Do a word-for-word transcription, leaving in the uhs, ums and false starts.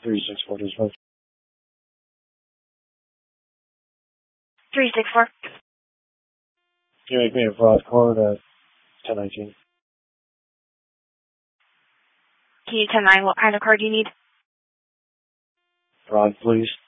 three six four dispatch. three six four. Can you make me a fraud card at ten nineteen? Can you ten nine what kind of card you need? Fraud, please.